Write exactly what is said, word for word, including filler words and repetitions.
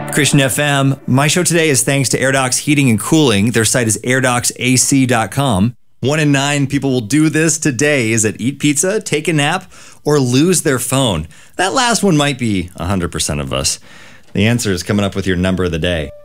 Christian F M. My show today is thanks to AirDocs Heating and Cooling. Their site is air docs A C dot com. One in nine people will do this today is that eat pizza, take a nap, or lose their phone. That last one might be one hundred percent of us. The answer is coming up with your number of the day.